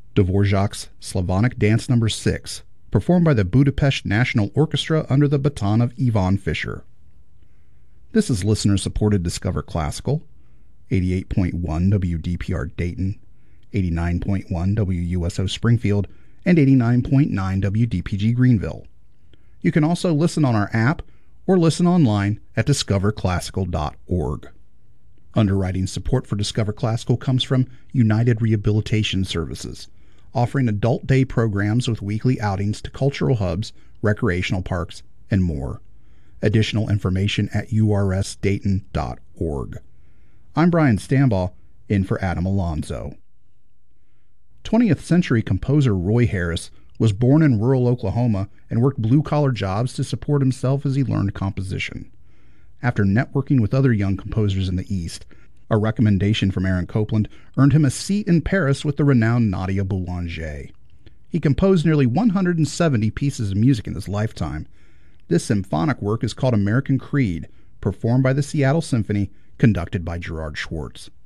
Dvorak's Slavonic Dance No. 6, performed by the Budapest National Orchestra under the baton of Ivan Fischer. This is listener-supported Discover Classical, 88.1 WDPR Dayton, 89.1 WUSO Springfield, and 89.9 WDPG Greenville. You can also listen on our app or listen online at discoverclassical.org. Underwriting support for Discover Classical comes from United Rehabilitation Services, offering adult day programs with weekly outings to cultural hubs, recreational parks, and more. Additional information at ursdayton.org. I'm Brian Stambaugh, in for Adam Alonzo. 20th century composer Roy Harris was born in rural Oklahoma and worked blue-collar jobs to support himself as he learned composition. After networking with other young composers in the East, a recommendation from Aaron Copland earned him a seat in Paris with the renowned Nadia Boulanger. He composed nearly 170 pieces of music in his lifetime. This symphonic work is called American Creed, performed by the Seattle Symphony, conducted by Gerard Schwartz.